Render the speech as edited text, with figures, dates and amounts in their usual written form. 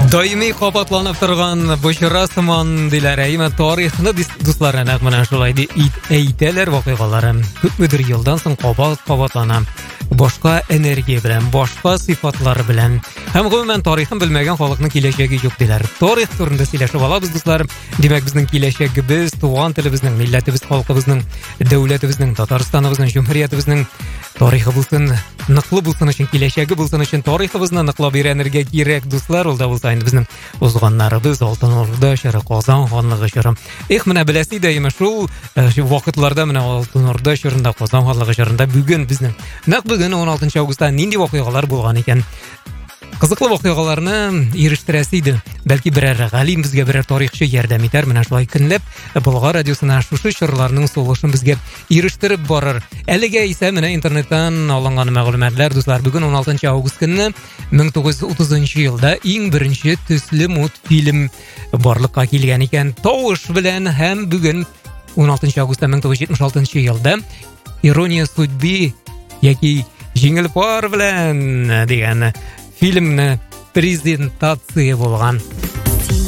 Даими кабатланып торган бушра сыман диләр. Әймә тарихны дуслар нәкъ менә шулай ди әйтәләр вакыйгалары. Күпмедер елдан соң кабатлана. Башка энергия белән, башка сыйфатлар белән. Һәм гомумән тарихын белмәгән халыкның киләчәге юк диләр. Тарих турында сөйләшеп алабыз дуслар. Димәк безнең киләчәгебез, туган телебезнең, милләтебез, халкыбызның, дәүләтебезнең, Татарстаныбызның, җумһуриятебезнең тарихы булсын, ныклы булсын өчен, киләчәге булсын өчен тарихыбызны ныклап өйрәнергә кирәк дуслар. Ул да булса инде безнең узганнарыбыз, Алтын Орда чоры, Казан ханлыгы чоры. Менә беләсез дә име шул вакытларда менә Алтын Орда чорында, Казан ханлыгы чорында бүген безнең нәкъ бүген 16 августта нинди вакыйгалар булган икән? Кызыклы вакыйгаларны ирештирәсе иде. Бәлки берәр галим безгә, берәр тарихчы ярдәм итәр. Менә шулай көнләп Болгар радиосына шушы чорларның сулышын безгә ирештереп барыр. Әлегә исә менә интернеттан алынган мәгълүматлар дуслар, бүген 16 август көнне 1930 елда иң беренче төсле мультфильм барлыкка килгән икән. Тавыш белән һәм бүген 16 августта 1976 елда Ирония судьбы яки Җиңел пар белән дигән фильмны презентация булган.